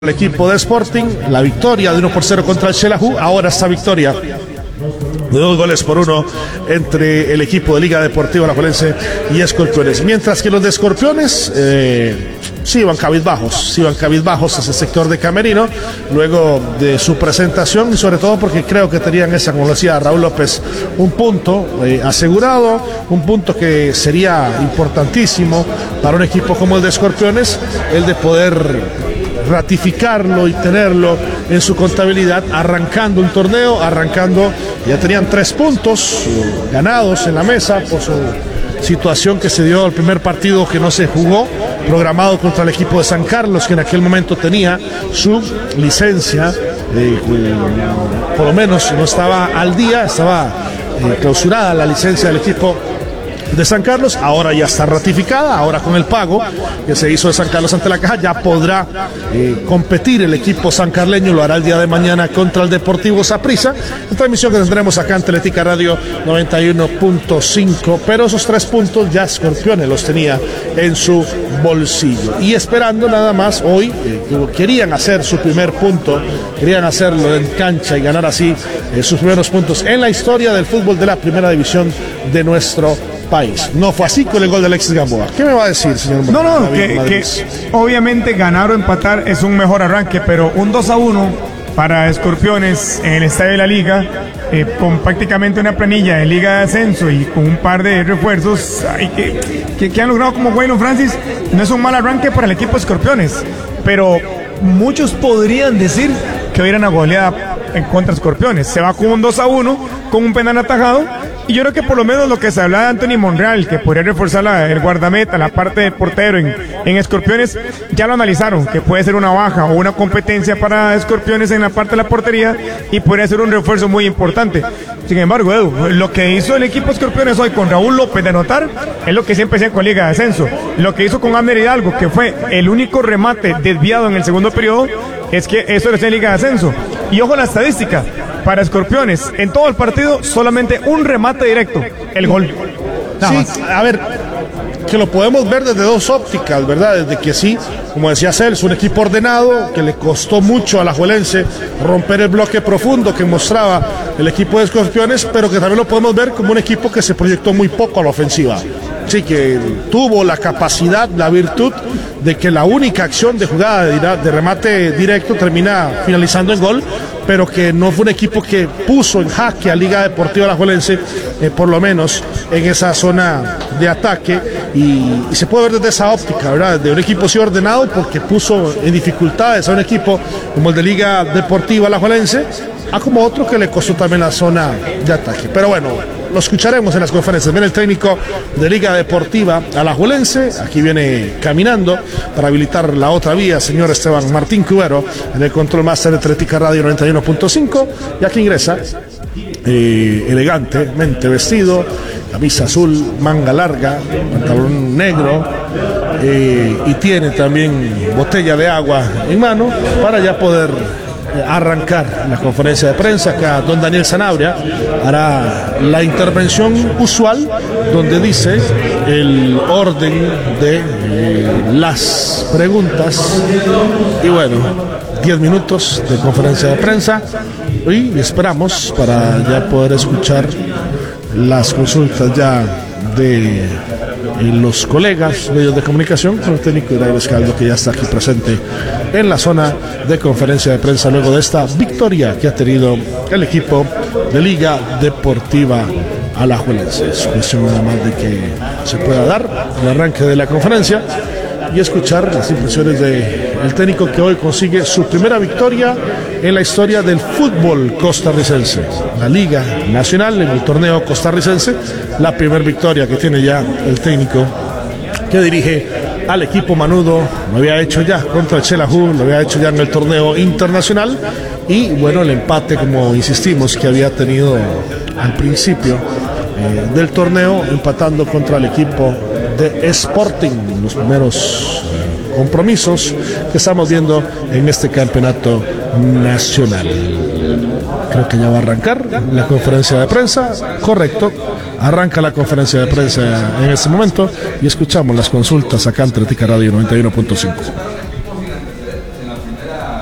El equipo de Sporting, la victoria de 1-0 contra el Xelajú. Ahora esta victoria de 2-1 entre el equipo de Liga Deportiva Alajuelense y Escorpiones. Mientras que los de Escorpiones sí iban cabizbajos hacia el sector de Camerino luego de su presentación, y sobre todo porque creo que tenían esa, como lo decía Raúl López, un punto asegurado, un punto que sería importantísimo para un equipo como el de Escorpiones, el de poder ratificarlo y tenerlo en su contabilidad, arrancando un torneo, ya tenían 3 puntos ganados en la mesa por su situación que se dio el primer partido que no se jugó, programado contra el equipo de San Carlos, que en aquel momento tenía su licencia, por lo menos no estaba al día, estaba clausurada la licencia del equipo de San Carlos. Ahora ya está ratificada, ahora con el pago que se hizo de San Carlos ante la Caja ya podrá competir el equipo sancarleño. Lo hará el día de mañana contra el Deportivo Saprissa, en transmisión que tendremos acá en Teletica Radio 91.5, pero esos 3 puntos ya Escorpiones los tenía en su bolsillo y esperando nada más hoy, querían hacer su primer punto, querían hacerlo en cancha y ganar así sus primeros puntos en la historia del fútbol de la primera división de nuestro país. No fue así con el gol de Alexis Gamboa. ¿Qué me va a decir, señor? Que obviamente ganar o empatar es un mejor arranque, pero un 2-1 para Escorpiones en el estadio de la Liga, con prácticamente una planilla de Liga de Ascenso y con un par de refuerzos que han logrado como Wayne Francis, no es un mal arranque para el equipo de Escorpiones, pero muchos podrían decir que hubiera una goleada en contra de Escorpiones. Se va con un 2-1, con un penal atajado. Y yo creo que por lo menos lo que se hablaba de Anthony Monreal, que podría reforzar el guardameta, la parte de portero en Escorpiones, ya lo analizaron, que puede ser una baja o una competencia para Escorpiones en la parte de la portería y podría ser un refuerzo muy importante. Sin embargo, Edu, lo que hizo el equipo Escorpiones hoy con Raúl López de anotar es lo que siempre hacía con Liga de Ascenso. Lo que hizo con Abner Hidalgo, que fue el único remate desviado en el segundo periodo, es que eso lo hacía en Liga de Ascenso. Y ojo a la estadística, para Escorpiones, en todo el partido, solamente un remate directo, el gol. Sí, a ver, que lo podemos ver desde dos ópticas, ¿verdad? Desde que sí, como decía Celso, un equipo ordenado, que le costó mucho a Alajuelense romper el bloque profundo que mostraba el equipo de Escorpiones, pero que también lo podemos ver como un equipo que se proyectó muy poco a la ofensiva. Sí, que tuvo la capacidad, la virtud de que la única acción de jugada de remate directo termina finalizando en gol, pero que no fue un equipo que puso en jaque a Liga Deportiva Alajuelense, por lo menos en esa zona de ataque, y se puede ver desde esa óptica, ¿verdad? De un equipo sí ordenado, porque puso en dificultades a un equipo como el de Liga Deportiva Alajuelense, a como otro que le costó también la zona de ataque. Pero bueno, lo escucharemos en las conferencias. Viene el técnico de Liga Deportiva Alajuelense, aquí viene caminando para habilitar la otra vía, señor Esteban Martín Cubero, en el control máster de Teletica Radio 91.5, y aquí ingresa elegantemente vestido, camisa azul, manga larga, pantalón negro, y tiene también botella de agua en mano para ya poder arrancar la conferencia de prensa. Acá don Daniel Sanabria hará la intervención usual, donde dice el orden de las preguntas, y bueno, 10 minutos de conferencia de prensa y esperamos para ya poder escuchar las consultas ya de los colegas medios de comunicación, con el técnico Israel Escaldo, que ya está aquí presente en la zona de conferencia de prensa luego de esta victoria que ha tenido el equipo de Liga Deportiva Alajuelense. Es cuestión nada más de que se pueda dar el arranque de la conferencia y escuchar las impresiones del técnico, que hoy consigue su primera victoria en la historia del fútbol costarricense, la Liga Nacional, en el torneo costarricense, la primera victoria que tiene ya el técnico que dirige al equipo manudo. Lo había hecho ya contra el Xelajú, lo había hecho ya en el torneo internacional, y bueno, el empate, como insistimos, que había tenido al principio del torneo, empatando contra el equipo de Sporting, los primeros compromisos que estamos viendo en este campeonato nacional. Creo que ya va a arrancar la conferencia de prensa, correcto, arranca la conferencia de prensa en este momento y escuchamos las consultas acá en Teletica Radio 91.5.